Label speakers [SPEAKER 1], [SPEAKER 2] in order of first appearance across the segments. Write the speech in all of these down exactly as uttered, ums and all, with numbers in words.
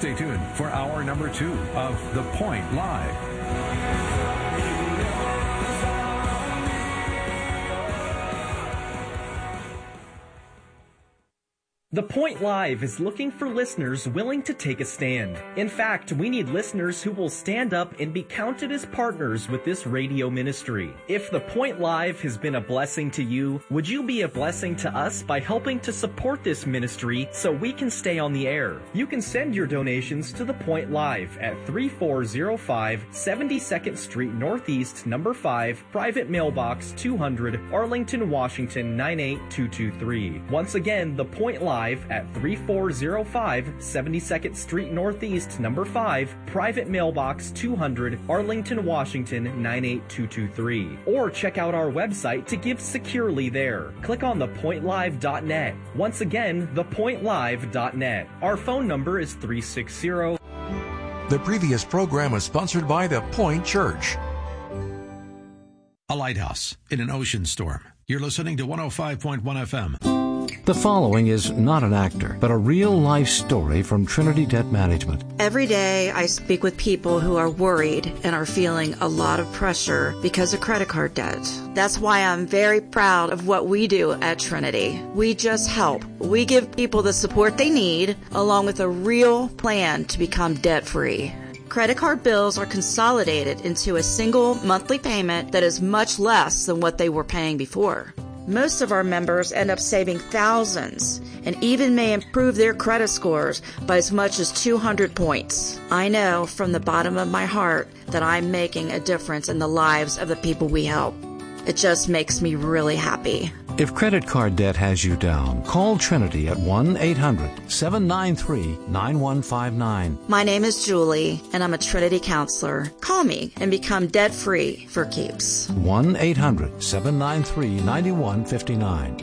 [SPEAKER 1] Stay tuned for hour number two of The Point Live.
[SPEAKER 2] The Point Live is looking for listeners willing to take a stand. In fact, we need listeners who will stand up and be counted as partners with this radio ministry. If The Point Live has been a blessing to you, would you be a blessing to us by helping to support this ministry so we can stay on the air? You can send your donations to The Point Live at three four zero five seventy-second Street Northeast, number five, Private Mailbox two hundred, Arlington, Washington nine eight two two three. Once again, The Point Live at three four zero five seventy-second Street Northeast, number five, Private Mailbox two hundred, Arlington, Washington nine eight two two three. Or check out our website to give securely there. Click on the point live dot net. Once again, the point live dot net. Our phone number is three six zero.
[SPEAKER 3] The previous program was sponsored by The Point Church.
[SPEAKER 1] A lighthouse in an ocean storm. You're listening to one oh five point one F M.
[SPEAKER 4] The following is not an actor, but a real-life story from Trinity Debt Management.
[SPEAKER 5] Every day I speak with people who are worried and are feeling a lot of pressure because of credit card debt. That's why I'm very proud of what we do at Trinity. We just help. We give people the support they need, along with a real plan to become debt-free. Credit card bills are consolidated into a single monthly payment that is much less than what they were paying before. Most of our members end up saving thousands and even may improve their credit scores by as much as two hundred points. I know from the bottom of my heart that I'm making a difference in the lives of the people we help. It just makes me really happy.
[SPEAKER 4] If credit card debt has you down, call Trinity at one eight hundred seven nine three nine one five nine.
[SPEAKER 5] My name is Julie, and I'm a Trinity counselor. Call me and become debt-free for keeps.
[SPEAKER 4] one eight hundred seven nine three nine one five nine.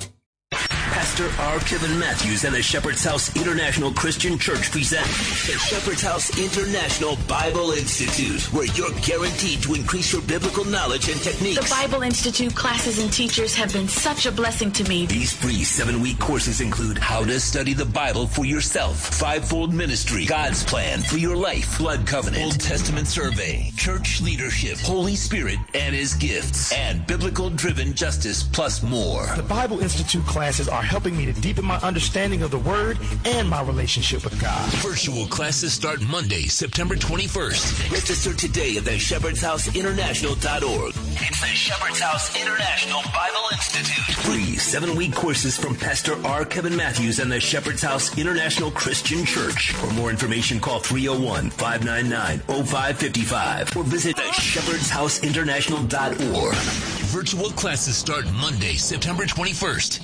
[SPEAKER 6] Pastor R. Kevin Matthews and the Shepherd's House International Christian Church present the Shepherd's House International Bible Institute, where you're guaranteed to increase your biblical knowledge and techniques.
[SPEAKER 7] The Bible Institute classes and teachers have been such a blessing to me.
[SPEAKER 6] These free seven-week courses include how to study the Bible for yourself, fivefold ministry, God's plan for your life, blood covenant, Old Testament survey, church leadership, Holy Spirit and His gifts, and biblical-driven justice, plus more.
[SPEAKER 8] The Bible Institute classes are helping me to deepen my understanding of the Word and my relationship with God.
[SPEAKER 6] Virtual classes start Monday, September twenty-first. Register today at the shepherds house international dot org. It's the Shepherd's House International Bible Institute. Free seven-week courses from Pastor R. Kevin Matthews and the Shepherd's House International Christian Church. For more information, call three oh one, five nine nine, oh five five five or visit the shepherds house international dot org. Virtual classes start Monday, September twenty-first.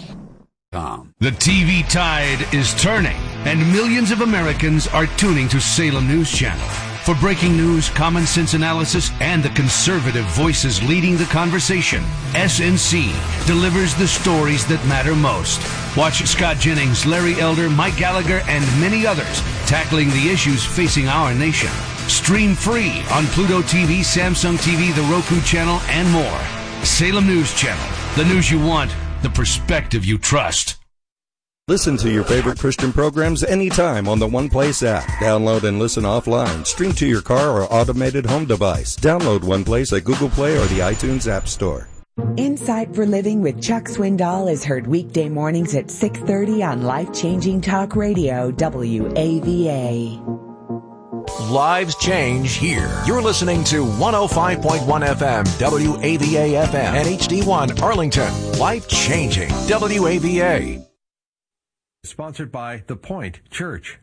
[SPEAKER 1] The T V tide is turning, and millions of Americans are tuning to Salem News Channel. For breaking news, common sense analysis, and the conservative voices leading the conversation, S N C delivers the stories that matter most. Watch Scott Jennings, Larry Elder, Mike Gallagher, and many others tackling the issues facing our nation. Stream free on Pluto T V, Samsung T V, the Roku channel, and more. Salem News Channel, the news you want, the perspective you trust.
[SPEAKER 9] Listen to your favorite Christian programs anytime on the One Place app. Download and listen offline. Stream to your car or automated home device. Download One Place at Google Play or the iTunes App Store.
[SPEAKER 10] Insight for Living with Chuck Swindoll is heard weekday mornings at six thirty on Life-Changing Talk Radio, W A V A.
[SPEAKER 3] Lives change here. You're listening to one oh five point one F M, W A V A F M, and H D one Arlington. Life changing, W A V A.
[SPEAKER 1] Sponsored by The Point Church.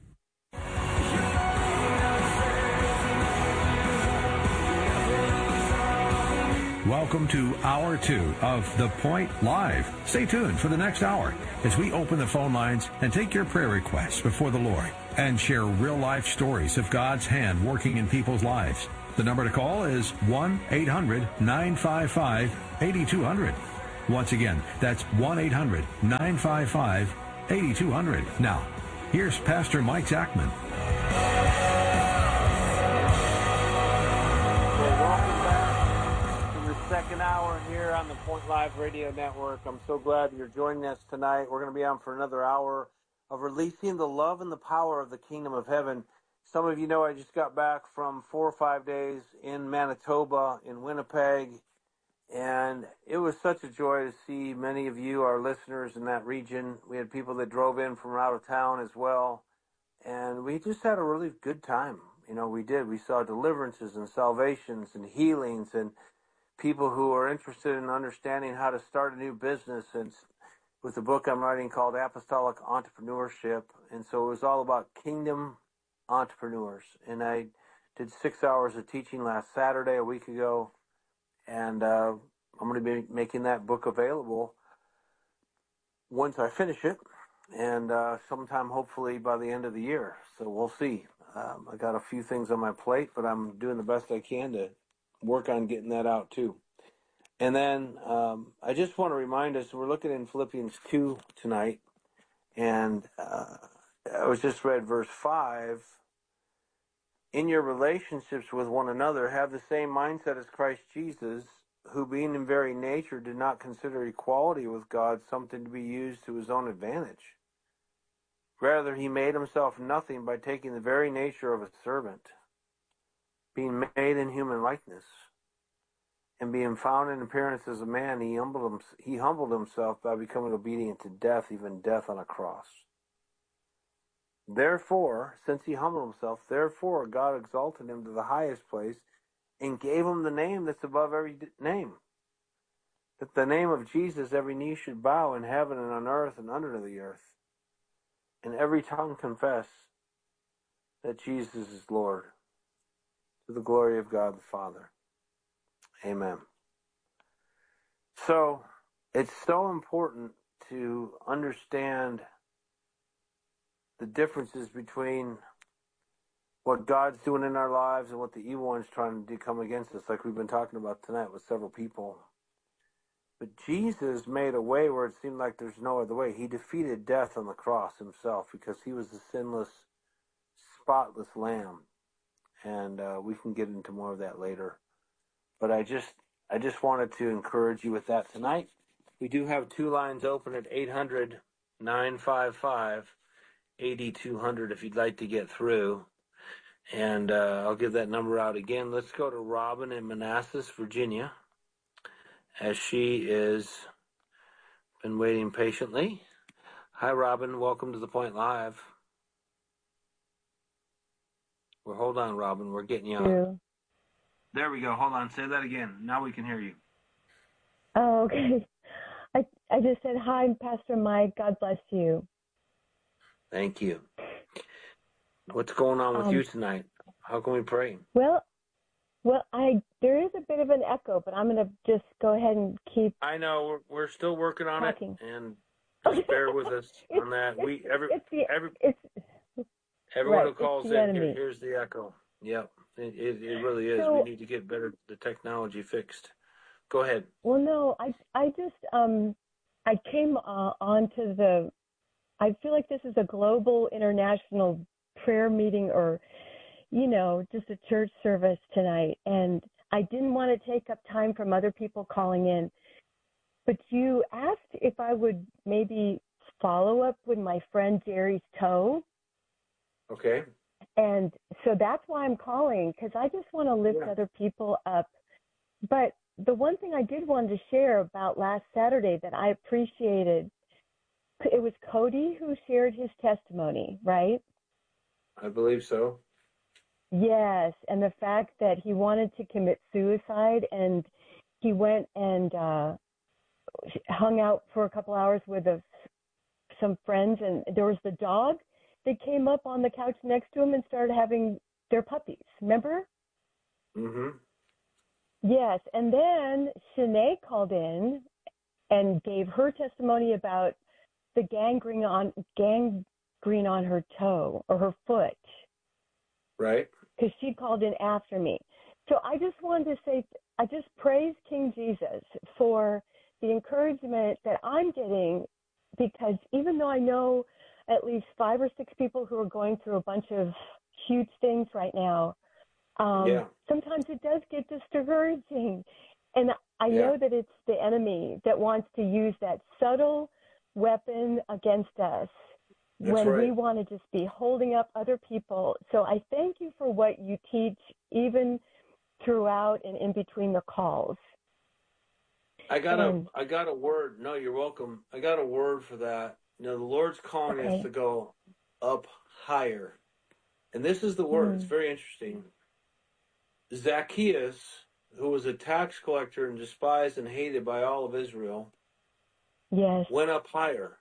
[SPEAKER 1] Welcome to Hour two of The Point Live. Stay tuned for the next hour as we open the phone lines and take your prayer requests before the Lord and share real-life stories of God's hand working in people's lives. The number to call is one eight hundred nine five five eight two zero zero. Once again, that's one eight hundred nine five five eight two zero zero. Now, here's Pastor Mike Zachman.
[SPEAKER 11] Second hour here on the Point Live Radio Network. I'm so glad you're joining us tonight. We're going to be on for another hour of releasing the love and the power of the kingdom of heaven. some of you know I just got back from four or five days in Manitoba, in Winnipeg, and it was such a joy to see many of you, our listeners in that region. We had people that drove in from out of town as well, and we just had a really good time. You know, we did. We saw deliverances and salvations and healings and people who are interested in understanding how to start a new business, and with the book I'm writing called Apostolic Entrepreneurship. And so it was all about kingdom entrepreneurs. And I did six hours of teaching last Saturday, a week ago, and uh, I'm going to be making that book available once I finish it, and uh, sometime hopefully by the end of the year. So we'll see. Um, I got a few things on my plate, but I'm doing the best I can to work on getting that out too. And then um, I just want to remind us, we're looking in Philippians two tonight, and uh, I was just read verse five. In your relationships with one another, have the same mindset as Christ Jesus, who being in very nature did not consider equality with God something to be used to his own advantage. Rather, he made himself nothing by taking the very nature of a servant, being made in human likeness, and being found in appearance as a man, he humbled, him, he humbled himself by becoming obedient to death, even death on a cross. Therefore, since he humbled himself, therefore God exalted him to the highest place and gave him the name that's above every name. That the name of Jesus every knee should bow in heaven and on earth and under the earth, and every tongue confess that Jesus is Lord, to the glory of God the Father. Amen. So, it's so important to understand the differences between what God's doing in our lives and what the evil one's trying to do come against us, like we've been talking about tonight with several people. But Jesus made a way where it seemed like there's no other way. He defeated death on the cross himself because he was the sinless, spotless lamb. And uh, we can get into more of that later. But I just I just wanted to encourage you with that tonight. We do have two lines open at eight hundred, nine five five, eight two zero zero if you'd like to get through. And uh, I'll give that number out again. Let's go to Robin in Manassas, Virginia, as she is been waiting patiently. Hi, Robin. Welcome to The Point Live. Well, hold on, Robin. We're getting you on.
[SPEAKER 12] Yeah.
[SPEAKER 11] There we go. Hold on. Say that again. Now we can hear you.
[SPEAKER 12] Oh, okay. I I just said hi, Pastor Mike. God bless you.
[SPEAKER 11] Thank you. What's going on with
[SPEAKER 12] um,
[SPEAKER 11] you tonight? How can we pray?
[SPEAKER 12] Well, well, I there is a bit of an echo, but I'm going to just go ahead and keep.
[SPEAKER 11] I know we're we're still working on
[SPEAKER 12] talking.
[SPEAKER 11] it, and just bear with us on that. We every
[SPEAKER 12] it's the,
[SPEAKER 11] every
[SPEAKER 12] it's,
[SPEAKER 11] everyone
[SPEAKER 12] right,
[SPEAKER 11] who calls
[SPEAKER 12] in
[SPEAKER 11] here, here's the echo. Yep, it it, it really is.
[SPEAKER 12] So,
[SPEAKER 11] we need to get better the technology fixed. Go ahead.
[SPEAKER 12] Well, no, I I just um I came uh, onto the. I feel like this is a global international prayer meeting, or you know, just a church service tonight, and I didn't want to take up time from other people calling in. But you asked if I would maybe follow up with my friend Jerry's toe.
[SPEAKER 11] Okay.
[SPEAKER 12] And so that's why I'm calling, because I just want to lift
[SPEAKER 11] yeah.
[SPEAKER 12] other people up. But the one thing I did want to share about last Saturday that I appreciated, it was Cody who shared his testimony, right?
[SPEAKER 11] I believe so.
[SPEAKER 12] Yes, and the fact that he wanted to commit suicide, and he went and uh, hung out for a couple hours with a, some friends, and there was the dog that came up on the couch next to him and started having their puppies. Remember?
[SPEAKER 11] Mm-hmm.
[SPEAKER 12] Yes, and then Shanae called in and gave her testimony about the gangrene on gangrene on her toe or her foot.
[SPEAKER 11] Right.
[SPEAKER 12] Because she called in after me. So I just wanted to say, I just praise King Jesus for the encouragement that I'm getting, because even though I know at least five or six people who are going through a bunch of huge things right now, um,
[SPEAKER 11] yeah.
[SPEAKER 12] sometimes it does get discouraging. And I
[SPEAKER 11] yeah.
[SPEAKER 12] know that it's the enemy that wants to use that subtle weapon against us
[SPEAKER 11] That's
[SPEAKER 12] when
[SPEAKER 11] right.
[SPEAKER 12] we want to just be holding up other people. So I thank you for what you teach, even throughout and in between the calls.
[SPEAKER 11] I got
[SPEAKER 12] And,
[SPEAKER 11] a I got a word. No, you're welcome. I got a word for that. You know, the Lord's calling
[SPEAKER 12] okay.
[SPEAKER 11] us to go up higher. And this is the word.
[SPEAKER 12] Mm.
[SPEAKER 11] It's very interesting. Zacchaeus, who was a tax collector and despised and hated by all of Israel,
[SPEAKER 12] yes,
[SPEAKER 11] went up higher.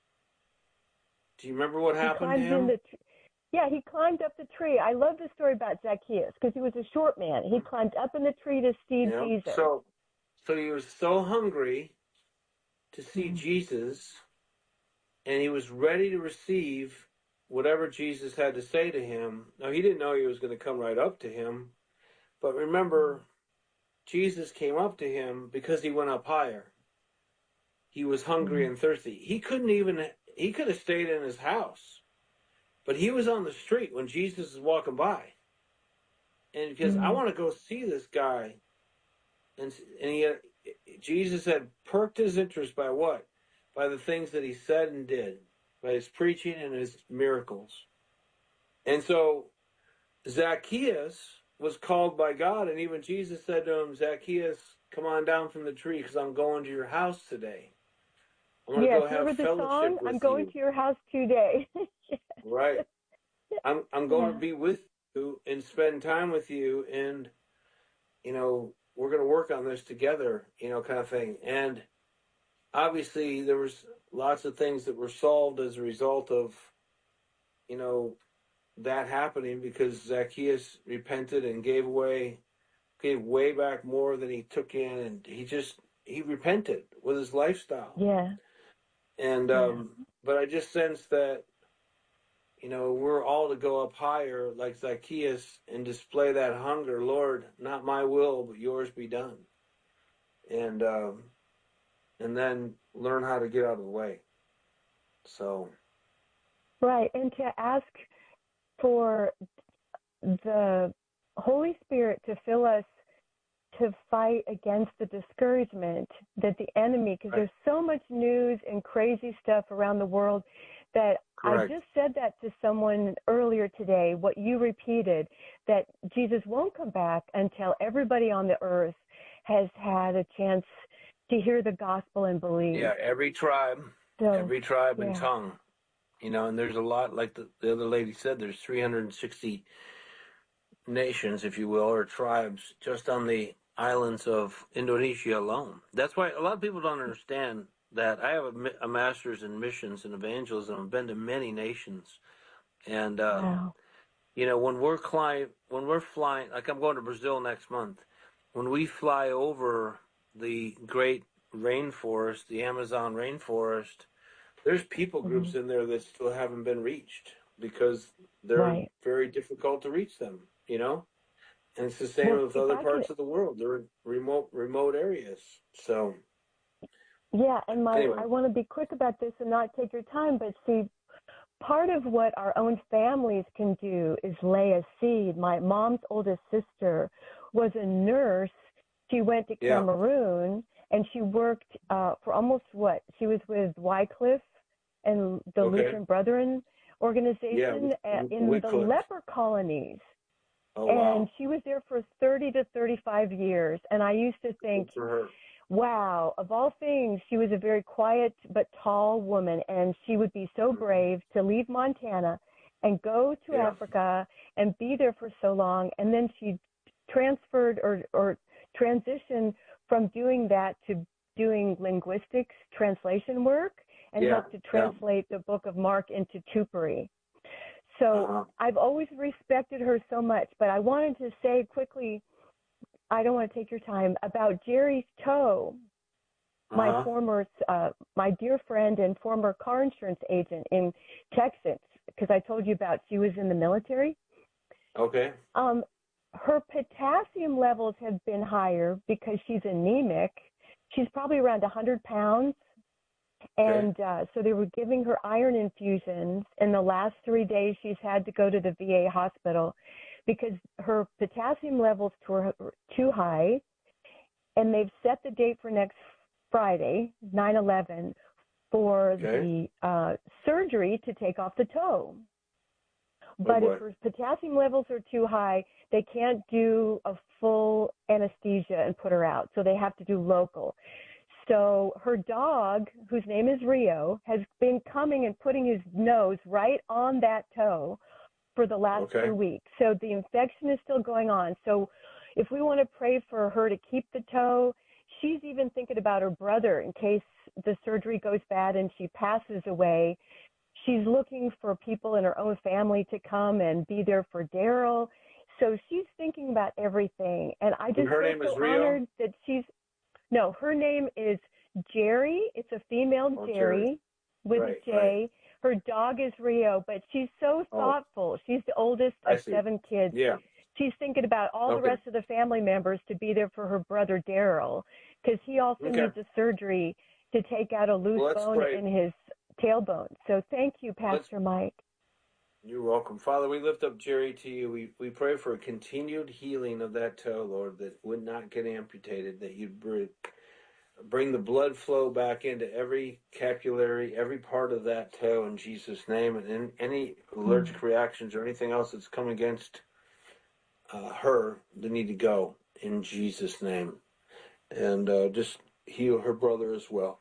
[SPEAKER 11] Do you remember what
[SPEAKER 12] he
[SPEAKER 11] happened to
[SPEAKER 12] climbed in
[SPEAKER 11] him?
[SPEAKER 12] the tr- yeah, he climbed up the tree. I love the story about Zacchaeus because he was a short man. He climbed up in the tree to see
[SPEAKER 11] Yeah.
[SPEAKER 12] Jesus.
[SPEAKER 11] So, so he was so hungry to see
[SPEAKER 12] Mm.
[SPEAKER 11] Jesus, and he was ready to receive whatever Jesus had to say to him. Now, he didn't know he was going to come right up to him, but remember, Jesus came up to him because he went up higher. He was hungry
[SPEAKER 12] Mm.
[SPEAKER 11] and thirsty. He couldn't even, he could have stayed in his house, but he was on the street when Jesus was walking by. And because
[SPEAKER 12] Mm.
[SPEAKER 11] I want to go see this guy. And, and he had, Jesus had perked his interest by what? By the things that he said and did, by his preaching and his miracles. And so Zacchaeus was called by God, and even Jesus said to him, Zacchaeus, come on down from the tree because I'm going to your house today. I'm going to
[SPEAKER 12] Yes,
[SPEAKER 11] go have
[SPEAKER 12] remember the
[SPEAKER 11] fellowship
[SPEAKER 12] song?
[SPEAKER 11] with
[SPEAKER 12] I'm going
[SPEAKER 11] you.
[SPEAKER 12] to your house today.
[SPEAKER 11] Right. I'm I'm going
[SPEAKER 12] Yeah.
[SPEAKER 11] to be with you and spend time with you, and, you know, we're going to work on this together, you know, kind of thing. And obviously there was lots of things that were solved as a result of, you know, that happening because Zacchaeus repented and gave away, gave way back more than he took in, and he just, he repented with his lifestyle.
[SPEAKER 12] Yeah.
[SPEAKER 11] And,
[SPEAKER 12] Yeah.
[SPEAKER 11] um, but I just sense that, you know, we're all to go up higher like Zacchaeus and display that hunger. Lord, not my will, but yours be done. And, um, and then learn how to get out of the way. So.
[SPEAKER 12] Right. And to ask for the Holy Spirit to fill us to fight against the discouragement that the enemy, because
[SPEAKER 11] Right.
[SPEAKER 12] there's so much news and crazy stuff around the world that
[SPEAKER 11] Correct.
[SPEAKER 12] I just said that to someone earlier today, what you repeated, that Jesus won't come back until everybody on the earth has had a chance to hear the gospel and believe.
[SPEAKER 11] Yeah, every tribe,
[SPEAKER 12] So,
[SPEAKER 11] every tribe
[SPEAKER 12] yeah.
[SPEAKER 11] and tongue. You know, and there's a lot, like the, the other lady said, there's three hundred sixty nations, if you will, or tribes just on the islands of Indonesia alone. That's why a lot of people don't understand that. I have a, a master's in missions and evangelism. I've been to many nations. And, uh,
[SPEAKER 12] Wow.
[SPEAKER 11] you know, when we're, flying, when we're flying, like I'm going to Brazil next month, when we fly over the great rainforest, the Amazon rainforest, there's people groups
[SPEAKER 12] Mm-hmm.
[SPEAKER 11] in there that still haven't been reached because they're
[SPEAKER 12] Right.
[SPEAKER 11] very difficult to reach them, you know? And it's the same
[SPEAKER 12] Well,
[SPEAKER 11] with
[SPEAKER 12] if
[SPEAKER 11] other
[SPEAKER 12] I
[SPEAKER 11] parts
[SPEAKER 12] could,
[SPEAKER 11] of the world. They're in remote remote areas. So
[SPEAKER 12] yeah, and my
[SPEAKER 11] anyway.
[SPEAKER 12] I want to be quick about this and not take your time, but see, part of what our own families can do is lay a seed. My mom's oldest sister was a nurse. She went to
[SPEAKER 11] Yeah.
[SPEAKER 12] Cameroon, and she worked uh, for almost what? She was with Wycliffe and the
[SPEAKER 11] Okay.
[SPEAKER 12] Lutheran Brethren organization
[SPEAKER 11] Yeah,
[SPEAKER 12] uh, in
[SPEAKER 11] Wycliffe.
[SPEAKER 12] the leper colonies.
[SPEAKER 11] Oh,
[SPEAKER 12] and
[SPEAKER 11] wow.
[SPEAKER 12] she was there for thirty to thirty-five years. And I used to think,
[SPEAKER 11] Good for her.
[SPEAKER 12] wow, of all things, she was a very quiet but tall woman, and she would be so brave to leave Montana and go to
[SPEAKER 11] Yeah.
[SPEAKER 12] Africa and be there for so long. And then she transferred or, or transitioned from doing that to doing linguistics translation work and
[SPEAKER 11] Yeah,
[SPEAKER 12] helped to
[SPEAKER 11] yeah.
[SPEAKER 12] translate the Book of Mark into Tupari. So
[SPEAKER 11] Uh-huh.
[SPEAKER 12] I've always respected her so much, but I wanted to say quickly, I don't want to take your time, about Jerry Toe, my
[SPEAKER 11] Uh-huh.
[SPEAKER 12] former, uh, my dear friend and former car insurance agent in Texas, because I told you about she was in the military.
[SPEAKER 11] Okay.
[SPEAKER 12] Um, her potassium levels have been higher because she's anemic. She's probably around one hundred pounds. And uh, so they were giving her iron infusions. In the last three days, she's had to go to the V A hospital because her potassium levels were too high. And they've set the date for next Friday, nine eleven, for
[SPEAKER 11] Okay.
[SPEAKER 12] the uh, surgery to take off the toe. But
[SPEAKER 11] boy.
[SPEAKER 12] if her potassium levels are too high, they can't do a full anesthesia and put her out. So they have to do local. So her dog, whose name is Rio, has been coming and putting his nose right on that toe for the last
[SPEAKER 11] Okay.
[SPEAKER 12] two weeks. So the infection is still going on. So if we want to pray for her to keep the toe, she's even thinking about her brother in case the surgery goes bad and she passes away. She's looking for people in her own family to come and be there for Daryl. So she's thinking about everything. And I just
[SPEAKER 11] And her
[SPEAKER 12] feel
[SPEAKER 11] name is
[SPEAKER 12] so
[SPEAKER 11] Rio?
[SPEAKER 12] honored that she's, no, her name is Jerry. It's a female
[SPEAKER 11] Oh,
[SPEAKER 12] Jerry,
[SPEAKER 11] Jerry.
[SPEAKER 12] with
[SPEAKER 11] Right,
[SPEAKER 12] a J. Her dog is Rio, but she's so
[SPEAKER 11] Oh.
[SPEAKER 12] thoughtful. She's the oldest
[SPEAKER 11] I
[SPEAKER 12] of
[SPEAKER 11] see.
[SPEAKER 12] seven kids.
[SPEAKER 11] Yeah.
[SPEAKER 12] She's thinking about all the
[SPEAKER 11] Okay.
[SPEAKER 12] rest of the family members to be there for her brother Daryl, because he also
[SPEAKER 11] Okay.
[SPEAKER 12] needs a surgery to take out a loose
[SPEAKER 11] Well, let's
[SPEAKER 12] bone
[SPEAKER 11] pray.
[SPEAKER 12] in his tailbone. So thank you, Pastor Mike.
[SPEAKER 11] You're welcome. Father, we lift up Jerry to you. We we pray for a continued healing of that toe, Lord, that would not get amputated, that you'd bring, bring the blood flow back into every capillary, every part of that toe in Jesus' name, and in, any allergic mm. reactions or anything else that's come against uh, her, they need to go in Jesus' name. And uh, just heal her brother as well.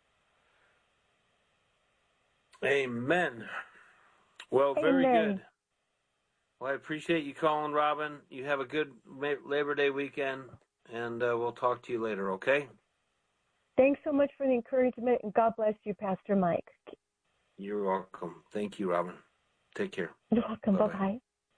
[SPEAKER 11] Amen. Well, very
[SPEAKER 12] Amen.
[SPEAKER 11] good. Well, I appreciate you calling, Robin. You have a good Labor Day weekend, and uh, we'll talk to you later, okay?
[SPEAKER 12] Thanks so much for the encouragement, and God bless you, Pastor Mike.
[SPEAKER 11] You're welcome. Thank you, Robin. Take care.
[SPEAKER 12] You're welcome.
[SPEAKER 11] Bye-bye.
[SPEAKER 12] Bye-bye.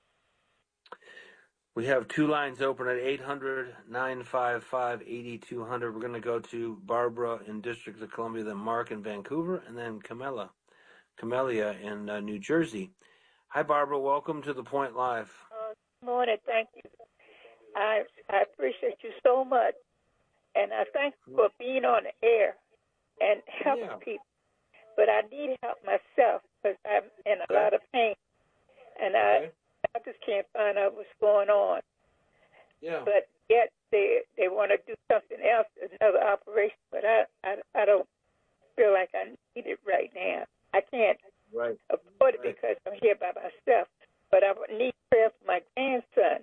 [SPEAKER 11] We have two lines open at eight hundred, nine five five, eight two zero zero. We're going to go to Barbara in District of Columbia, then Mark in Vancouver, and then Camilla, Camellia in uh, New Jersey. Hi, Barbara. Welcome to The Point Live.
[SPEAKER 13] Uh, good morning. Thank you. I I appreciate you so much, and I thank you for being on the air and helping yeah. people. But I need help myself because I'm in a okay. lot of pain, and okay. I. I just can't find out what's going on.
[SPEAKER 11] Yeah.
[SPEAKER 13] But yet they they want to do something else, another operation. But I, I I don't feel like I need it right now. I can't
[SPEAKER 11] right.
[SPEAKER 13] afford it
[SPEAKER 11] right.
[SPEAKER 13] because I'm here by myself. But I need prayer for my grandson.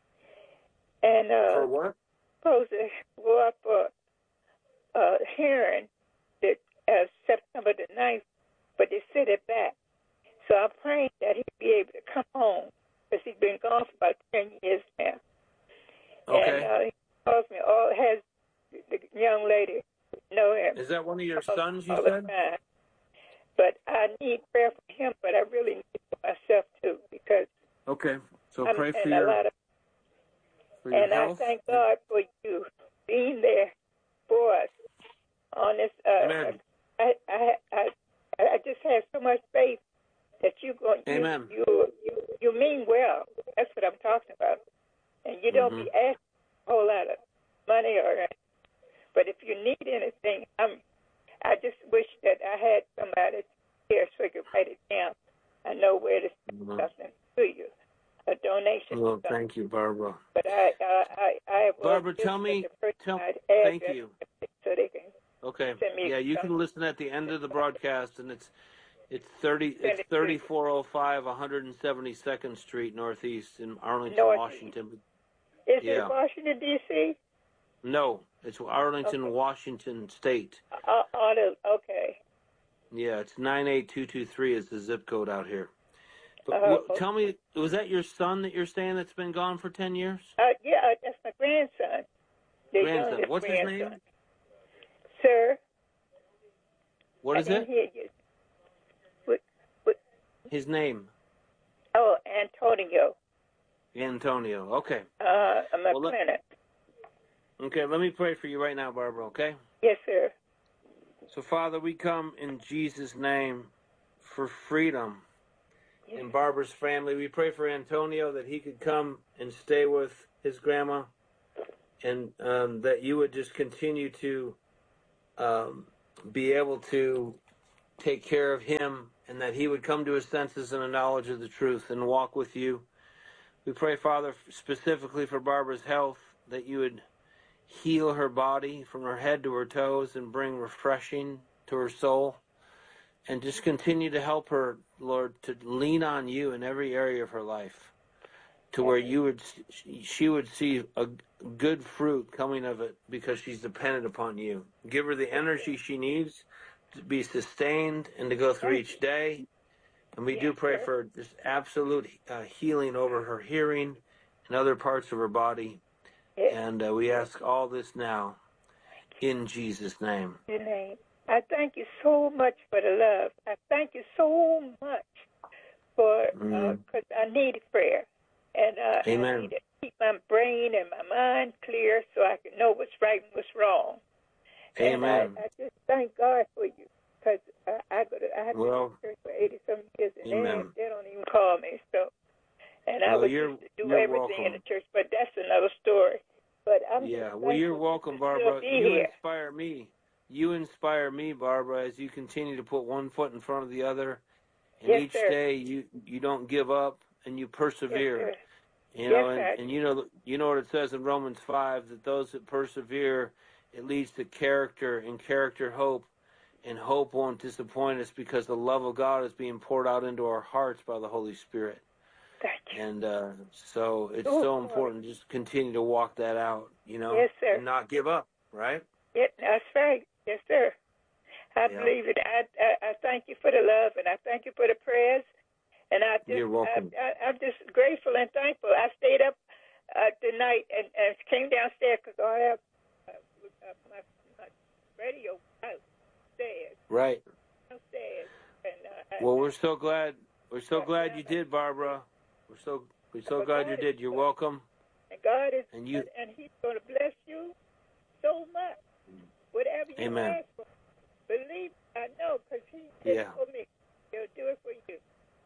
[SPEAKER 13] And uh,
[SPEAKER 11] for what?
[SPEAKER 13] Supposed to go up for a hearing that uh, September the ninth, but they set it back. So I'm praying that he'll be able to come home. Because he's been gone for about ten years now.
[SPEAKER 11] Okay.
[SPEAKER 13] And uh, he calls me, all has the young lady know him.
[SPEAKER 11] Is that one of your
[SPEAKER 13] all,
[SPEAKER 11] sons, you
[SPEAKER 13] all
[SPEAKER 11] said?
[SPEAKER 13] The time. But I need prayer for him, but I really need it for myself, too, because
[SPEAKER 11] okay. So
[SPEAKER 13] I'm
[SPEAKER 11] pray for
[SPEAKER 13] in
[SPEAKER 11] your,
[SPEAKER 13] a lot of,
[SPEAKER 11] for your
[SPEAKER 13] and
[SPEAKER 11] health.
[SPEAKER 13] I thank God for you being there for us on this. Uh,
[SPEAKER 11] Amen.
[SPEAKER 13] I, I, I, I just have so much faith that you go, you,
[SPEAKER 11] Amen.
[SPEAKER 13] You, you, you mean well. That's what I'm talking about. And you don't
[SPEAKER 11] mm-hmm.
[SPEAKER 13] be asking a whole lot of money or anything. But if you need anything, I'm, I just wish that I had somebody here so I could write it down. I know where to send mm-hmm. something to you, a donation.
[SPEAKER 11] Well, thank you, Barbara.
[SPEAKER 13] But I, I, I, I
[SPEAKER 11] Barbara, tell me, tell, thank you.
[SPEAKER 13] So they can
[SPEAKER 11] okay.
[SPEAKER 13] send me
[SPEAKER 11] yeah, you
[SPEAKER 13] something.
[SPEAKER 11] can listen at the end of the broadcast, and it's It's thirty. It's thirty-four oh five, one hundred seventy-second Street Northeast in Arlington,
[SPEAKER 13] Northeast.
[SPEAKER 11] Washington.
[SPEAKER 13] Is
[SPEAKER 11] yeah.
[SPEAKER 13] it Washington D C?
[SPEAKER 11] No, it's Arlington, okay. Washington State.
[SPEAKER 13] Uh, okay.
[SPEAKER 11] Yeah, it's nine eight two two three is the zip code out here. But
[SPEAKER 13] uh,
[SPEAKER 11] w- tell me, was that your son that you're saying that's been gone for ten years?
[SPEAKER 13] Uh, yeah, that's my grandson. The
[SPEAKER 11] grandson. What's
[SPEAKER 13] grandson.
[SPEAKER 11] his name?
[SPEAKER 13] Sir.
[SPEAKER 11] What is
[SPEAKER 13] I didn't
[SPEAKER 11] it?
[SPEAKER 13] Hear you. What, what?
[SPEAKER 11] His name.
[SPEAKER 13] Oh, Antonio.
[SPEAKER 11] Antonio. Okay.
[SPEAKER 13] Uh, I'm a
[SPEAKER 11] well,
[SPEAKER 13] clinic.
[SPEAKER 11] Let, okay, let me pray for you right now, Barbara. Okay.
[SPEAKER 13] Yes, sir.
[SPEAKER 11] So, Father, we come in Jesus' name for freedom yes. in Barbara's family. We pray for Antonio that he could come and stay with his grandma, and um, that you would just continue to um, be able to take care of him, and that he would come to his senses in a knowledge of the truth and walk with you. We pray, Father, specifically for Barbara's health, that you would heal her body from her head to her toes and bring refreshing to her soul. and just continue to help her, Lord, to lean on you in every area of her life, to where you would, she would see a good fruit coming of it because she's dependent upon you. Give her the energy she needs to be sustained and to go through each day. And we do pray for just absolute uh, healing over her hearing and other parts of her body. And uh, we ask all this now in Jesus' name.
[SPEAKER 13] In your name. I thank you so much for the love. I thank you so much for, because uh, I need prayer. And uh,
[SPEAKER 11] Amen.
[SPEAKER 13] I need to keep my brain and my mind clear so I can know what's right and what's wrong.
[SPEAKER 11] Amen.
[SPEAKER 13] And I, I just thank God for you, because uh, I go to I have
[SPEAKER 11] well,
[SPEAKER 13] been in church for eighty some years, and
[SPEAKER 11] amen.
[SPEAKER 13] they, they don't even call me. So, and I
[SPEAKER 11] well,
[SPEAKER 13] would
[SPEAKER 11] you're,
[SPEAKER 13] used to do
[SPEAKER 11] you're
[SPEAKER 13] everything
[SPEAKER 11] welcome.
[SPEAKER 13] in the church, but that's another story. But I'm
[SPEAKER 11] yeah.
[SPEAKER 13] just
[SPEAKER 11] Well, you're welcome, Barbara.
[SPEAKER 13] be
[SPEAKER 11] You
[SPEAKER 13] here.
[SPEAKER 11] inspire me. You inspire me, Barbara, as you continue to put one foot in front of the other, and
[SPEAKER 13] Yes,
[SPEAKER 11] each
[SPEAKER 13] sir.
[SPEAKER 11] day you you don't give up and you persevere.
[SPEAKER 13] Yes, sir.
[SPEAKER 11] You know,
[SPEAKER 13] Yes,
[SPEAKER 11] and, and you know you know what it says in Romans five, that those that persevere, it leads to character, and character hope, and hope won't disappoint us because the love of God is being poured out into our hearts by the Holy Spirit.
[SPEAKER 13] Thank you.
[SPEAKER 11] And uh, so it's
[SPEAKER 13] Oh,
[SPEAKER 11] so important to just continue to walk that out, you know,
[SPEAKER 13] Yes, sir.
[SPEAKER 11] and not give up, right?
[SPEAKER 13] Yeah, that's right. Yes, sir. I
[SPEAKER 11] Yeah.
[SPEAKER 13] believe it. I, I I thank you for the love, and I thank you for the prayers. And I just,
[SPEAKER 11] You're welcome.
[SPEAKER 13] I, I, I'm just grateful and thankful. I stayed up uh, tonight and, and came downstairs because I have uh, uh, my, my radio downstairs.
[SPEAKER 11] Right.
[SPEAKER 13] Downstairs. And, uh,
[SPEAKER 11] Well, we're so glad. We're so glad you did, Barbara. We're so we're so glad you did. You're welcome.
[SPEAKER 13] And God is,
[SPEAKER 11] And you.
[SPEAKER 13] and He's going to bless you so much. Whatever you
[SPEAKER 11] Amen.
[SPEAKER 13] ask for, believe. I know, because He did
[SPEAKER 11] Yeah.
[SPEAKER 13] it for me. He'll do it for you.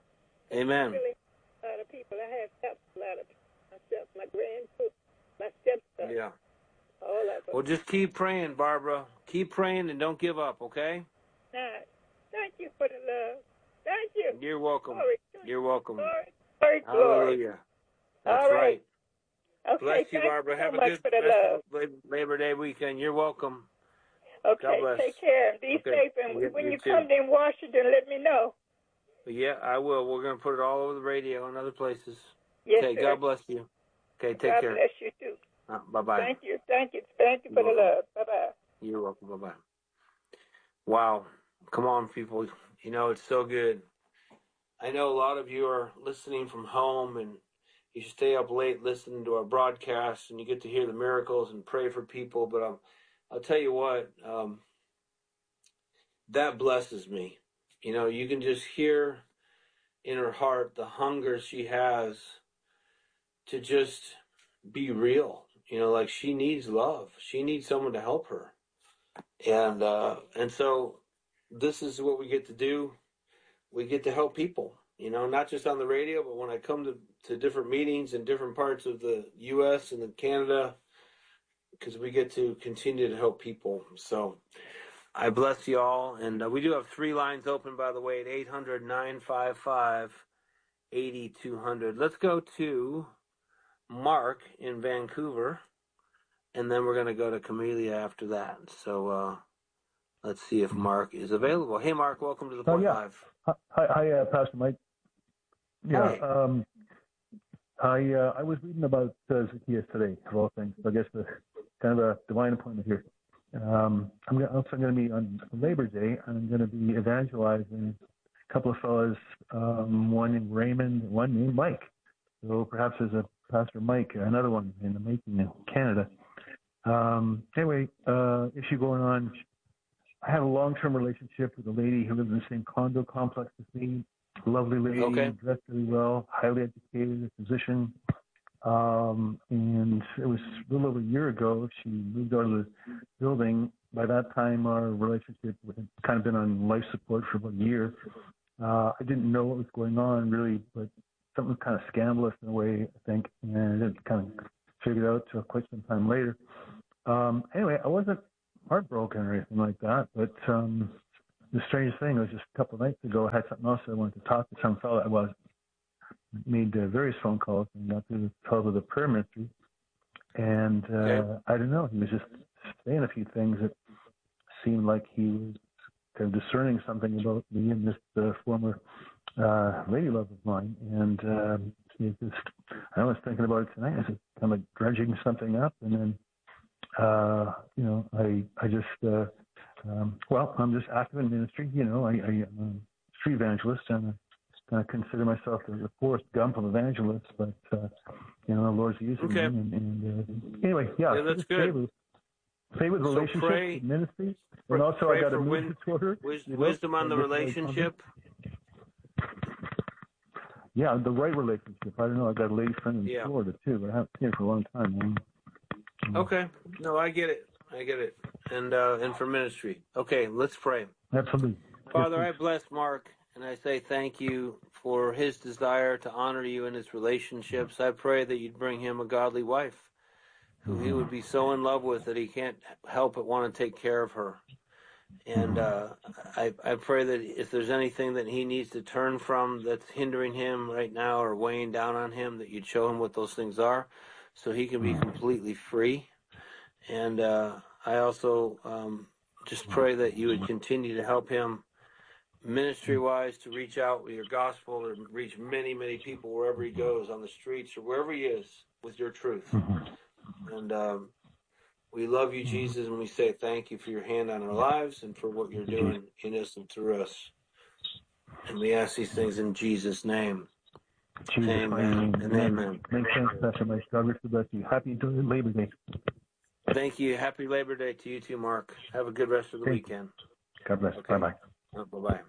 [SPEAKER 11] Amen.
[SPEAKER 13] Really, a lot of people. I have helped a lot of people myself, my grandchildren, my stepson.
[SPEAKER 11] Yeah.
[SPEAKER 13] All of them.
[SPEAKER 11] Well, just keep praying, Barbara. Keep praying and don't give up, okay?
[SPEAKER 13] Now, thank you for the love. Thank you.
[SPEAKER 11] You're welcome.
[SPEAKER 13] Glory.
[SPEAKER 11] You're welcome.
[SPEAKER 13] Glory, glory, glory.
[SPEAKER 11] Hallelujah. That's
[SPEAKER 13] All
[SPEAKER 11] right.
[SPEAKER 13] right. Okay,
[SPEAKER 11] Bless you,
[SPEAKER 13] thank
[SPEAKER 11] Barbara.
[SPEAKER 13] you so
[SPEAKER 11] Have a
[SPEAKER 13] much
[SPEAKER 11] good
[SPEAKER 13] for the
[SPEAKER 11] rest
[SPEAKER 13] love.
[SPEAKER 11] of Lab- Labor Day weekend. You're welcome.
[SPEAKER 13] Okay,
[SPEAKER 11] God bless.
[SPEAKER 13] take care and be
[SPEAKER 11] Okay.
[SPEAKER 13] safe. And
[SPEAKER 11] You-
[SPEAKER 13] when
[SPEAKER 11] you
[SPEAKER 13] you
[SPEAKER 11] too.
[SPEAKER 13] come to Washington, let me know.
[SPEAKER 11] Yeah, I will. We're going to put it all over the radio and other places.
[SPEAKER 13] Yes,
[SPEAKER 11] okay,
[SPEAKER 13] sir.
[SPEAKER 11] God bless you. Okay, take
[SPEAKER 13] God
[SPEAKER 11] care.
[SPEAKER 13] bless you, too.
[SPEAKER 11] Uh, bye-bye.
[SPEAKER 13] Thank you. Thank you. Thank you for
[SPEAKER 11] You're
[SPEAKER 13] the
[SPEAKER 11] welcome.
[SPEAKER 13] love. Bye-bye.
[SPEAKER 11] You're welcome. Bye-bye. Wow. Come on, people. You know, it's so good. I know a lot of you are listening from home, and you stay up late listening to our broadcasts, and you get to hear the miracles and pray for people. But um, I'll tell you what, um, that blesses me. You know, you can just hear in her heart the hunger she has to just be real. You know, like she needs love. She needs someone to help her. And uh, and so this is what we get to do. We get to help people, you know, not just on the radio, but when I come to, to different meetings in different parts of the U S and in Canada, because we get to continue to help people. So I bless you all. And uh, we do have three lines open, by the way, at eight hundred, nine five five, eight two hundred. Let's go to Mark in Vancouver, and then we're going to go to Camellia after that. So uh, let's see if Mark is available. Hey, Mark, welcome to the Point
[SPEAKER 14] uh, yeah.
[SPEAKER 11] Live.
[SPEAKER 14] Hi, hi uh, Pastor Mike. Yeah,
[SPEAKER 11] Hi.
[SPEAKER 14] um, I uh, I was reading about uh, Zacchaeus today, of all things. So I guess the kind of a divine appointment here. Um, I'm gonna, also going to be on Labor Day. I'm going to be evangelizing a couple of fellas, um, one named Raymond, one named Mike. So perhaps there's a Pastor Mike, another one in the making in Canada. Um, anyway, uh, issue going on. I have a long-term relationship with a lady who lives in the same condo complex as me. Lovely lady,
[SPEAKER 11] okay.
[SPEAKER 14] dressed really well, highly educated, a physician. Um, and it was a little over a year ago, she moved out of the building. By that time, our relationship had kind of been on life support for about a year. Uh, I didn't know what was going on, really, but something was kind of scandalous in a way, I think, and I didn't kind of figure it out until quite some time later. Um, anyway, I wasn't heartbroken or anything like that, but um, the strangest thing was just a couple of nights ago, I had something else I wanted to talk to some fellow. I was made uh, various phone calls and got to the twelve of the prayer ministry, and uh, okay. I don't know, he was just saying a few things that seemed like he was kind of discerning something about me and this uh, former uh, lady love of mine. And um, it just, I was thinking about it tonight. I was kind of dredging something up, and then, uh, you know, I I just, uh, um, well, I'm just active in ministry. You know, I, I am a street evangelist, and I consider myself the Forrest Gump of evangelists, but, uh, you know, the Lord's using
[SPEAKER 11] okay.
[SPEAKER 14] me. And, and uh, anyway, yeah.
[SPEAKER 11] yeah that's good.
[SPEAKER 14] Favor, favor with
[SPEAKER 11] so
[SPEAKER 14] relationships,
[SPEAKER 11] pray,
[SPEAKER 14] with ministry,
[SPEAKER 11] pray,
[SPEAKER 14] and also
[SPEAKER 11] pray
[SPEAKER 14] I got
[SPEAKER 11] for
[SPEAKER 14] a
[SPEAKER 11] win,
[SPEAKER 14] mood disorder.
[SPEAKER 11] Wis,
[SPEAKER 14] you know,
[SPEAKER 11] wisdom on the relationship.
[SPEAKER 14] Yeah, the right relationship. I don't know. I got a lady friend in
[SPEAKER 11] yeah.
[SPEAKER 14] Florida too, but I haven't seen her for a long time. Man.
[SPEAKER 11] Okay. No, I get it. I get it. And uh, and for ministry. Okay, let's pray.
[SPEAKER 14] Absolutely.
[SPEAKER 11] Father, I bless Mark, and I say thank you for his desire to honor you in his relationships. I pray that you'd bring him a godly wife who he would be so in love with that he can't help but want to take care of her. And uh, I, I pray that if there's anything that he needs to turn from that's hindering him right now or weighing down on him, that you'd show him what those things are so he can be completely free. And uh, I also um, just pray that you would continue to help him ministry-wise to reach out with your gospel and reach many, many people wherever he goes, on the streets or wherever he is, with your truth. And um, we love you, Jesus, and we say thank you for your hand on our lives and for what you're doing in us and through us. And we ask these things in Jesus' name.
[SPEAKER 14] Jesus,
[SPEAKER 11] amen. And amen.
[SPEAKER 14] Thanks, Pastor Mike. God bless you. Happy Labor Day.
[SPEAKER 11] Thank you. Happy Labor Day to you too, Mark. Have a good rest of the
[SPEAKER 14] Thank
[SPEAKER 11] weekend.
[SPEAKER 14] God bless. Okay. Bye-bye.
[SPEAKER 11] Oh, bye-bye.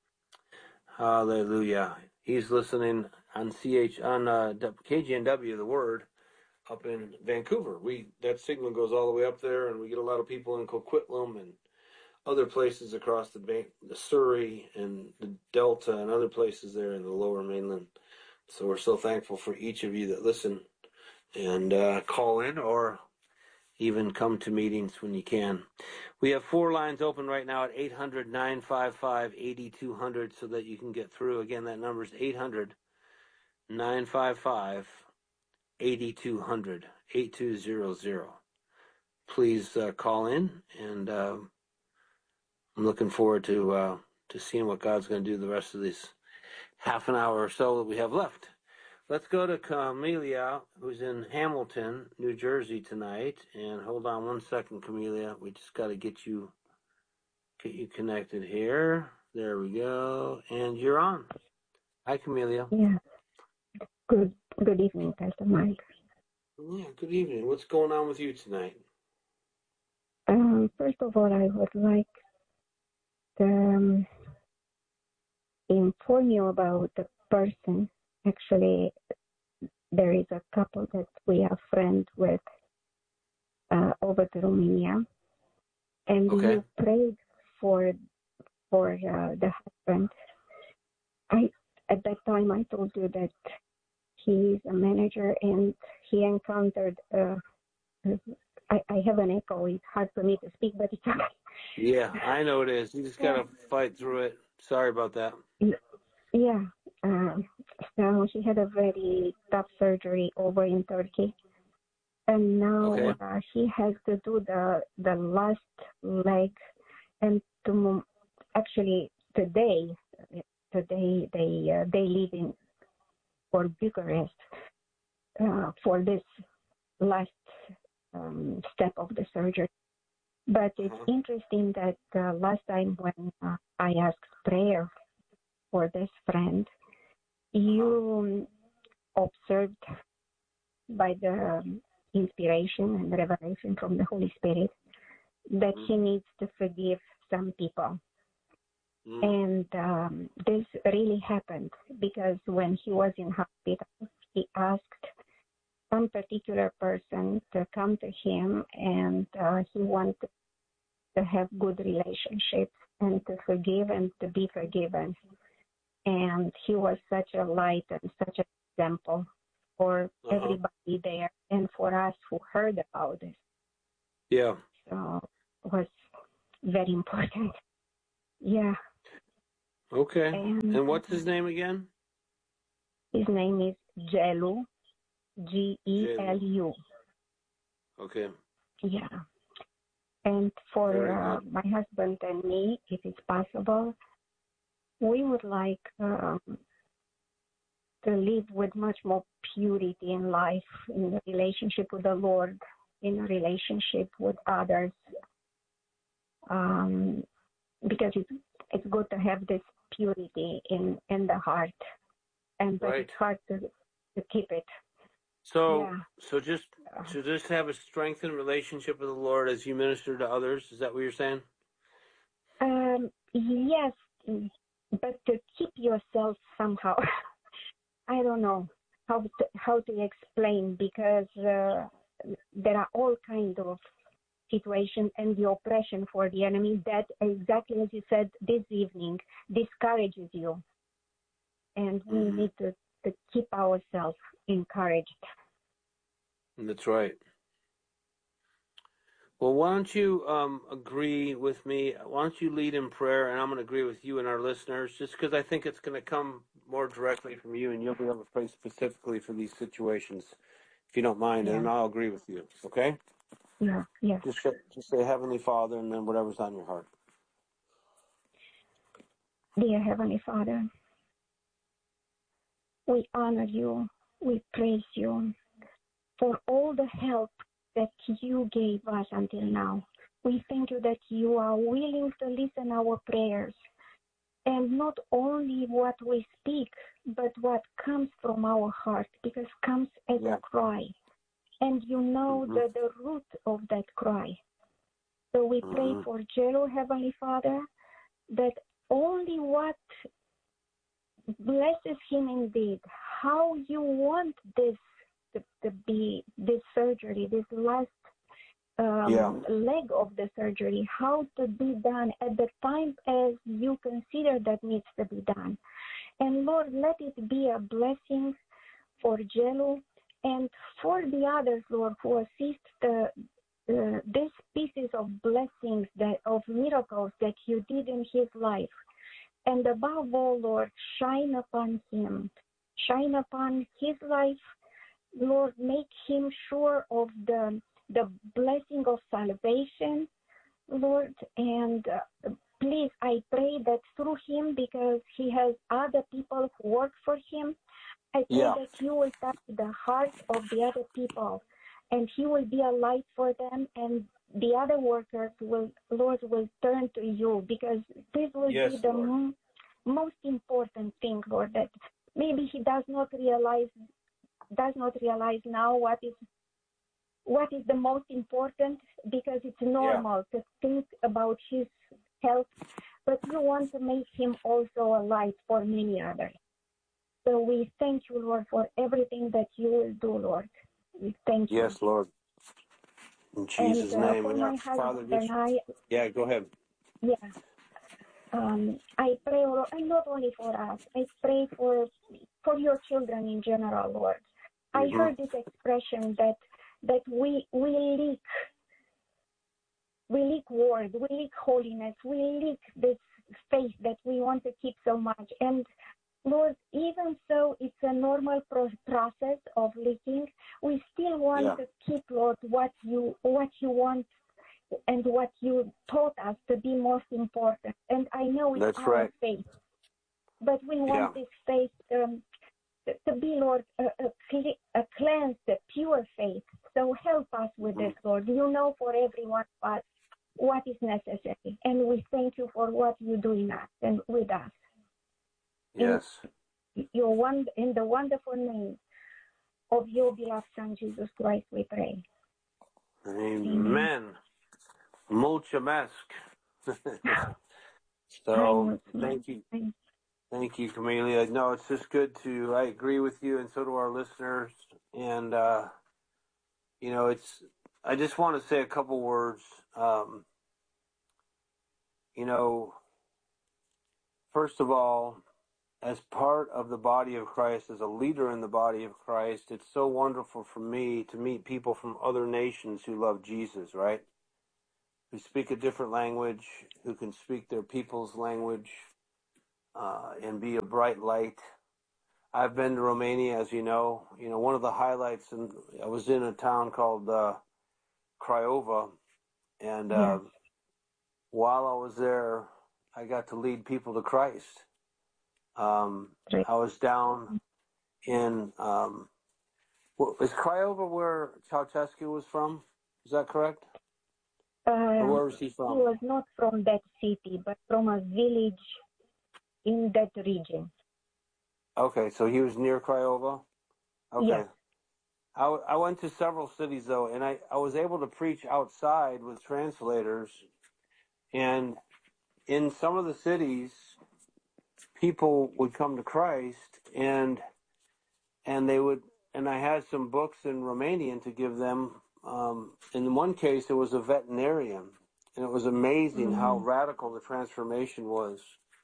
[SPEAKER 11] Hallelujah. He's listening on C H on uh, K G N W, the Word, up in Vancouver. We that signal goes all the way up there, and we get a lot of people in Coquitlam and other places across the Ban- the Surrey and the Delta and other places there in the Lower Mainland. So we're so thankful for each of you that listen and uh, call in or even come to meetings when you can. We have four lines open right now at eight hundred, nine five five, eight two zero zero so that you can get through. Again, that number is eight hundred, nine five five, eight two zero zero, eight two zero zero. Please uh, call in, and uh, I'm looking forward to uh, to seeing what God's going to do the rest of this half an hour or so that we have left. Let's go to Camelia, who's in Hamilton, New Jersey tonight. And hold on one second, Camelia. We just got to get you get you connected here. There we go. And you're on. Hi, Camelia.
[SPEAKER 15] Yeah. Good Good evening, Pastor Mike.
[SPEAKER 11] Yeah, good evening. What's going on with you tonight?
[SPEAKER 15] Um, first of all, I would like to um, inform you about the person. Actually, there is a couple that we are friends with uh, over to Romania, and
[SPEAKER 11] okay.
[SPEAKER 15] you prayed for for uh, the husband. I at that time I told you that he is a manager and he encountered. Uh, I, I have an echo. It's hard for me to speak, but it's okay.
[SPEAKER 11] Yeah, I know it is. You just gotta fight through it. Sorry about that.
[SPEAKER 15] Yeah. Um, so she had a very tough surgery over in Turkey, and now
[SPEAKER 11] okay.
[SPEAKER 15] uh, she has to do the the last leg, and to actually today, today they uh, they leave in for Bucharest uh, for this last um, step of the surgery. But it's uh-huh. interesting that uh, last time when uh, I asked prayer for this friend, you observed by the inspiration and revelation from the Holy Spirit that mm-hmm. he needs to forgive some people. Mm-hmm. And um, this really happened because when he was in hospital, he asked some particular person to come to him, and uh, he wanted to have good relationships and to forgive and to be forgiven. And he was such a light and such an example for uh-huh. everybody there and for us who heard about this.
[SPEAKER 11] Yeah.
[SPEAKER 15] So it was very important. Yeah.
[SPEAKER 11] Okay. And, and what's his name again?
[SPEAKER 15] His name is Gelu, G E L U.
[SPEAKER 11] Okay.
[SPEAKER 15] Yeah. And for uh, my husband and me, if it's possible, we would like um, to live with much more purity in life, in the relationship with the Lord, in a relationship with others, um, because it's, it's good to have this purity in, in the heart, and but
[SPEAKER 11] Right.
[SPEAKER 15] it's hard to, to keep it.
[SPEAKER 11] So,
[SPEAKER 15] Yeah.
[SPEAKER 11] so just to just have a strengthened relationship with the Lord as you minister to others. Is that what you're saying?
[SPEAKER 15] Um, yes, but to keep yourself somehow. I don't know how to, how to explain, because uh, there are all kinds of situations, and the oppression for the enemy that, exactly as you said this evening, discourages you. And we mm-hmm. need to, to keep ourselves encouraged.
[SPEAKER 11] That's right. Well, why don't you um, agree with me? Why don't you lead in prayer, and I'm going to agree with you and our listeners, just because I think it's going to come more directly from you, and you'll be able to pray specifically for these situations, if you don't mind, yeah. and I'll agree with you, okay?
[SPEAKER 15] Yeah, yeah.
[SPEAKER 11] Just, just say Heavenly Father, and then whatever's on your heart.
[SPEAKER 15] Dear Heavenly Father, we honor you, we praise you for all the help that you gave us until now. We thank you that you are willing to listen our prayers, and not only what we speak, but what comes from our heart, because it comes as yeah. a cry. And you know mm-hmm. the, the root of that cry. So we mm-hmm. pray for Jello, Heavenly Father, that only what blesses him indeed, how you want this to, to be, this surgery, this last um, yeah. leg of the surgery, how to be done at the time as you consider that needs to be done. And Lord, let it be a blessing for Jello and for the others, Lord, who assist the uh, these pieces of blessings, that of miracles that you did in his life. And above all, Lord, shine upon him, shine upon his life. Lord, make him sure of the the blessing of salvation, Lord. And uh, please, I pray that through him, because he has other people who work for him, I pray yeah. that you will touch the heart of the other people, and he will be a light for them, and the other workers will, Lord, will turn to you, because this will yes, be the m- most important thing, Lord, that maybe he does not realize does not realize now what is what is the most important, because it's normal yeah. to think about his health, but you want to make him also a light for many others. So we thank you, Lord, for everything that you will do, Lord. We thank you.
[SPEAKER 11] Yes, Lord. In Jesus'
[SPEAKER 15] and, uh,
[SPEAKER 11] name.
[SPEAKER 15] For
[SPEAKER 11] and
[SPEAKER 15] my
[SPEAKER 11] Father,
[SPEAKER 15] husband
[SPEAKER 11] just,
[SPEAKER 15] and I,
[SPEAKER 11] yeah, go ahead.
[SPEAKER 15] Yeah. Um, I pray, Lord, and not only for us, I pray for for your children in general, Lord. I mm-hmm. heard this expression that that we we leak, we leak word, we leak holiness, we leak this faith that we want to keep so much. And Lord, even so, it's a normal pro- process of leaking. We still want yeah. to keep, Lord, what you what you want and what you taught us to be most important. And I know it's
[SPEAKER 11] That's
[SPEAKER 15] our
[SPEAKER 11] right.
[SPEAKER 15] faith, but we want
[SPEAKER 11] yeah.
[SPEAKER 15] this faith um, to be, Lord, a, a, cle- a cleansed, a pure faith. So help us with mm-hmm. this, Lord. You know for everyone what, what is necessary. And we thank you for what you do in us and with us.
[SPEAKER 11] Yes.
[SPEAKER 15] In, your one, in the wonderful name of your beloved Son, Jesus Christ, we pray.
[SPEAKER 11] Amen. Amen. Mucho mask. So thank you. Thank you, Camelia. No, it's just good to, I agree with you, and so do our listeners. And, uh, you know, it's, I just want to say a couple words. Um, you know, first of all, as part of the body of Christ, as a leader in the body of Christ, it's so wonderful for me to meet people from other nations who love Jesus, right? Who speak a different language, who can speak their people's language, uh, and be a bright light. I've been to Romania, as you know. You know, one of the highlights, and I was in a town called uh, Craiova, And
[SPEAKER 15] Yes.
[SPEAKER 11] uh, while I was there, I got to lead people to Christ. Um, I was down in, um, well, is Craiova where Ceausescu was from? Is that correct?
[SPEAKER 15] Uh,
[SPEAKER 11] Or where was he
[SPEAKER 15] he
[SPEAKER 11] from?
[SPEAKER 15] was not from that city, but from a village in that region.
[SPEAKER 11] Okay, so he was near Craiova? Okay.
[SPEAKER 15] Yes.
[SPEAKER 11] I, w- I went to several cities, though, and I, I was able to preach outside with translators. And in some of the cities, people would come to Christ, and and they would, and I had some books in Romanian to give them. Um, in one case, it was a veterinarian, and it was amazing
[SPEAKER 15] Mm.
[SPEAKER 11] how radical the transformation was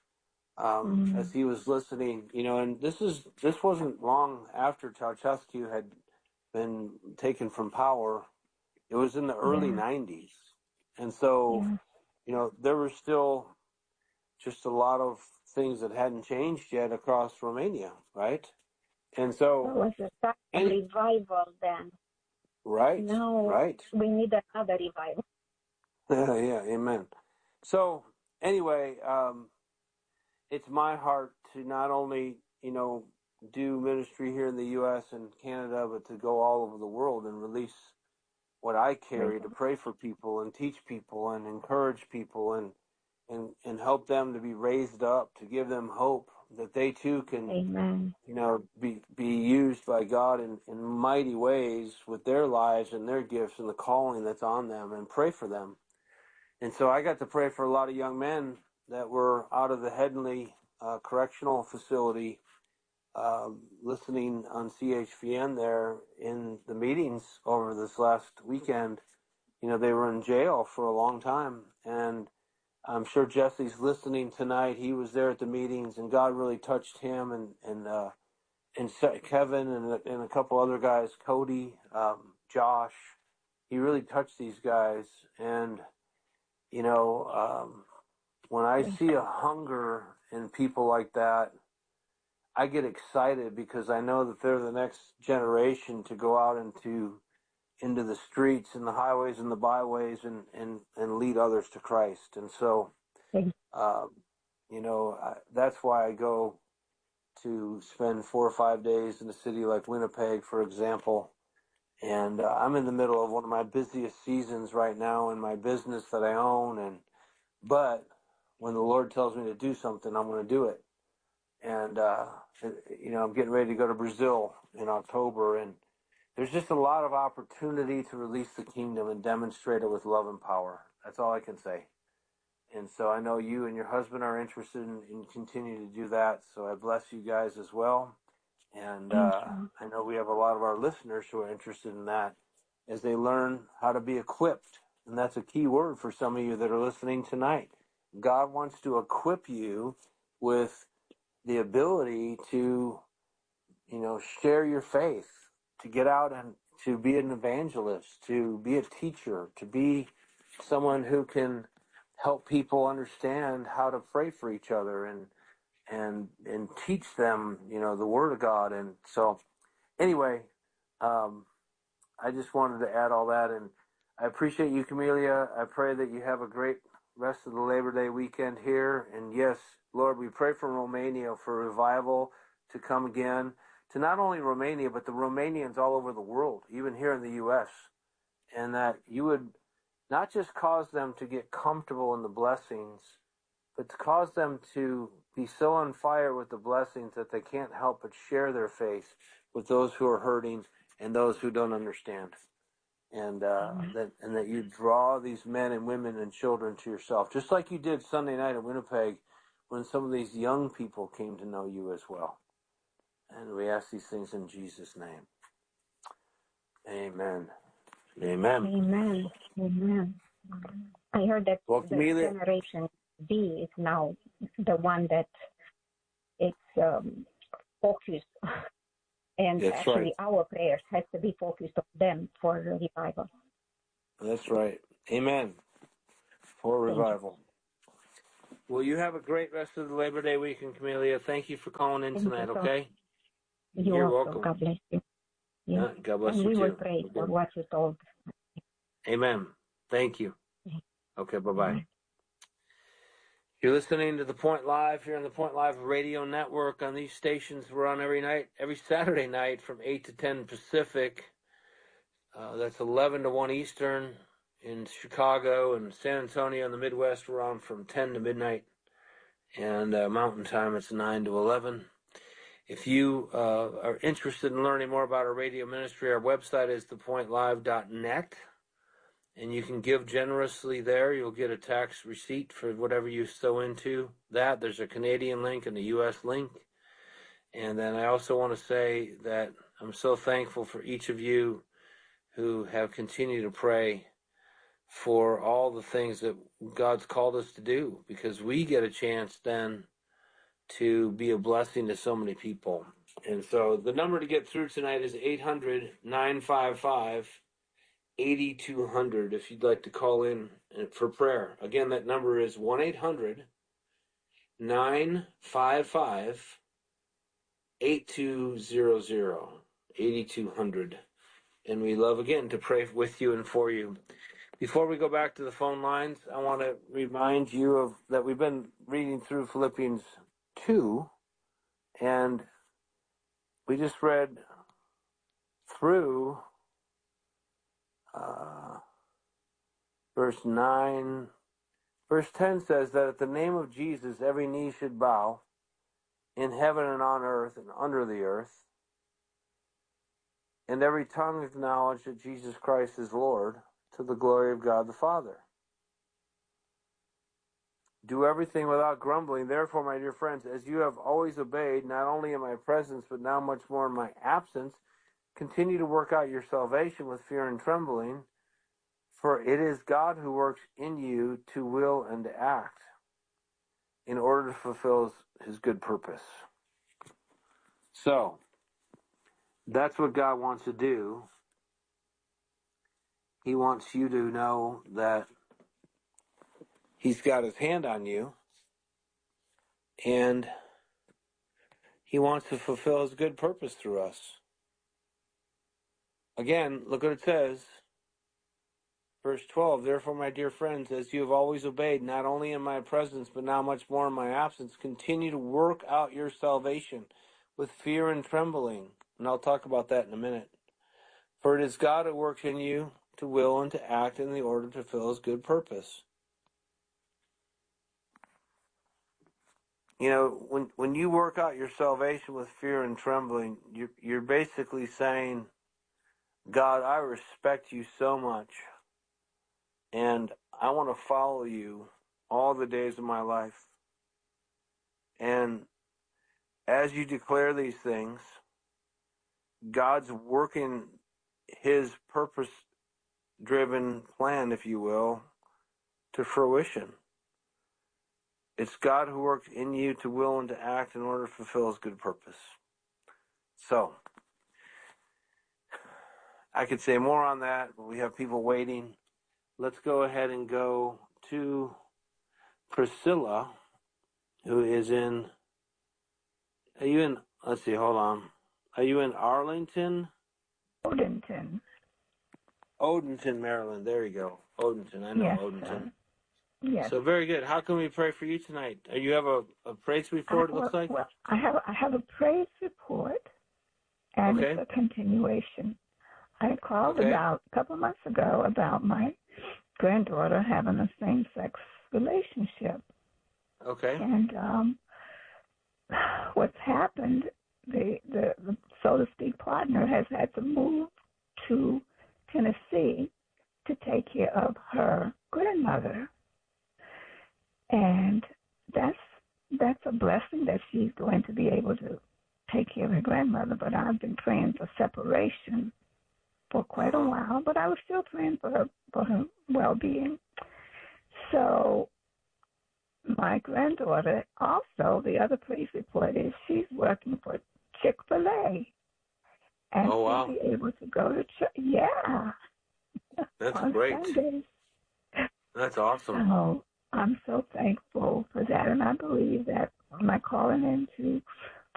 [SPEAKER 11] um,
[SPEAKER 15] Mm.
[SPEAKER 11] as he was listening. You know, and this is this wasn't long after Ceausescu had been taken from power. It was in the early
[SPEAKER 15] Yeah.
[SPEAKER 11] nineties, and so
[SPEAKER 15] Yeah.
[SPEAKER 11] you know there were still just a lot of things that hadn't changed yet across Romania, right? And so,
[SPEAKER 15] It was a time of
[SPEAKER 11] and,
[SPEAKER 15] revival then.
[SPEAKER 11] right,
[SPEAKER 15] Now
[SPEAKER 11] right.
[SPEAKER 15] we need another revival.
[SPEAKER 11] Yeah, amen. So, anyway, um, it's my heart to not only, you know, do ministry here in the U S and Canada, but to go all over the world and release what I carry to pray for people and teach people and encourage people and and and help them to be raised up, to give them hope that they too can,
[SPEAKER 15] Amen.
[SPEAKER 11] you know, be be used by God in, in mighty ways with their lives and their gifts and the calling that's on them, and pray for them. And so I got to pray for a lot of young men that were out of the Headingley uh, Correctional Facility, um, listening on C H V N there in the meetings over this last weekend. You know, they were in jail for a long time, and I'm sure Jesse's listening tonight. He was there at the meetings, and God really touched him and and uh, and Kevin and and a couple other guys, Cody, um, Josh. He really touched these guys, and you know, um, when I see a hunger in people like that, I get excited because I know that they're the next generation to go out into into the streets and the highways and the byways and, and, and lead others to Christ. And so, um, you know, I, that's why I go to spend four or five days in a city like Winnipeg, for example. And uh, I'm in the middle of one of my busiest seasons right now in my business that I own. And but when the Lord tells me to do something, I'm going to do it. And, uh, you know, I'm getting ready to go to Brazil in October, and there's just a lot of opportunity to release the kingdom and demonstrate it with love and power. That's all I can say. And so I know you and your husband are interested in, in continuing to do that. So I bless you guys as well. And uh, I know we have a lot of our listeners who are interested in that as they learn how to be equipped. And that's a key word for some of you that are listening tonight. God wants to equip you with the ability to, you know, share your faith, to get out and to be an evangelist, to be a teacher, to be someone who can help people understand how to pray for each other and and and teach them, you know, the Word of God. And so, anyway, um, I just wanted to add all that, and I appreciate you, Camelia. I pray that you have a great rest of the Labor Day weekend here. And yes, Lord, we pray for Romania for revival to come again, to not only Romania, but the Romanians all over the world, even here in the U S, and that you would not just cause them to get comfortable in the blessings, but to cause them to be so on fire with the blessings that they can't help but share their faith with those who are hurting and those who don't understand. And uh, that and that you draw these men and women and children to yourself, just like you did Sunday night at Winnipeg when some of these young people came to know you as well. And we ask these things in Jesus' name. Amen. Amen.
[SPEAKER 15] Amen. Amen. I heard that
[SPEAKER 11] Well,
[SPEAKER 15] the
[SPEAKER 11] Camelia,
[SPEAKER 15] generation B is now the one that it's um, focused, and
[SPEAKER 11] That's
[SPEAKER 15] actually
[SPEAKER 11] right.
[SPEAKER 15] our prayers has to be focused on them for revival.
[SPEAKER 11] That's right. Amen. For revival. Well, you have a great rest of the Labor Day weekend, Camelia. Thank you for calling in
[SPEAKER 15] Thank
[SPEAKER 11] tonight,
[SPEAKER 15] you so
[SPEAKER 11] okay?
[SPEAKER 15] You
[SPEAKER 11] You're
[SPEAKER 15] also.
[SPEAKER 11] welcome.
[SPEAKER 15] God bless you. Yeah.
[SPEAKER 11] Uh, God bless
[SPEAKER 15] and
[SPEAKER 11] you
[SPEAKER 15] we will
[SPEAKER 11] too.
[SPEAKER 15] pray for
[SPEAKER 11] Okay.
[SPEAKER 15] what you told.
[SPEAKER 11] Amen. Thank you.
[SPEAKER 15] Yeah.
[SPEAKER 11] Okay, bye-bye. You're listening to The Point Live here on the Point Live Radio Network. On these stations, we're on every night, every Saturday night from eight to ten Pacific. Uh, that's eleven to one Eastern. In Chicago and San Antonio in the Midwest, we're on from ten to midnight. And uh, Mountain Time, it's nine to eleven. If you uh, are interested in learning more about our radio ministry, our website is the point live dot net. And you can give generously there. You'll get a tax receipt for whatever you sow into that. There's a Canadian link and a U S link. And then I also want to say that I'm so thankful for each of you who have continued to pray for all the things that God's called us to do, because we get a chance then to be a blessing to so many people. And so the number to get through tonight is eight hundred, nine five five, eight two zero zero if you'd like to call in for prayer. Again, that number is one eight hundred, nine five five, eight two zero zero, eight two zero zero. And we love, again, to pray with you and for you. Before we go back to the phone lines, I want to remind you of that we've been reading through Philippians two, and we just read through uh, verse nine. Verse ten says that at the name of Jesus, every knee should bow in heaven and on earth and under the earth, and every tongue acknowledge that Jesus Christ is Lord, to the glory of God the Father. Do everything without grumbling. Therefore, my dear friends, as you have always obeyed, not only in my presence, but now much more in my absence, continue to work out your salvation with fear and trembling, for it is God who works in you to will and to act in order to fulfill his good purpose. So, that's what God wants to do. He wants you to know that he's got his hand on you, and he wants to fulfill his good purpose through us. Again, look what it says. Verse twelve, therefore, my dear friends, as you have always obeyed, not only in my presence, but now much more in my absence, continue to work out your salvation with fear and trembling. And I'll talk about that in a minute. For it is God who works in you to will and to act in the order to fulfill his good purpose. You know, when when you work out your salvation with fear and trembling, you're, you're basically saying, God, I respect you so much, and I want to follow you all the days of my life. And as you declare these things, God's working his purpose-driven plan, if you will, to fruition. It's God who works in you to will and to act in order to fulfill his good purpose. So, I could say more on that, but we have people waiting. Let's go ahead and go to Priscilla, who is in, are you in, let's see, hold on. Are you in Arlington?
[SPEAKER 15] Odenton.
[SPEAKER 11] Odenton, Maryland. There you go. Odenton. I know
[SPEAKER 15] yes,
[SPEAKER 11] Odenton.
[SPEAKER 15] Sir. Yes.
[SPEAKER 11] So very good. How can we pray for you tonight? Do you have a, a praise report,
[SPEAKER 15] I,
[SPEAKER 11] it looks
[SPEAKER 15] well,
[SPEAKER 11] like?
[SPEAKER 15] Well, I have, I have a praise report, and
[SPEAKER 11] okay.
[SPEAKER 15] it's a continuation. I called
[SPEAKER 11] okay.
[SPEAKER 15] about a couple months ago about my granddaughter having a same-sex relationship.
[SPEAKER 11] Okay.
[SPEAKER 15] And um, what's happened, the, the, the, so to speak, partner has had to move to Tennessee to take care of her grandmother. And that's that's a blessing that she's going to be able to take care of her grandmother. But I've been praying for separation for quite a while, but I was still praying for her, for her well-being. So my granddaughter, also, the other praise report is she's working for Chick-fil-A. And
[SPEAKER 11] oh, wow.
[SPEAKER 15] she'll be able to go to church. Yeah.
[SPEAKER 11] That's
[SPEAKER 15] on
[SPEAKER 11] great.
[SPEAKER 15] Sundays.
[SPEAKER 11] That's awesome.
[SPEAKER 15] So I'm so thankful for that, and I believe that am I calling into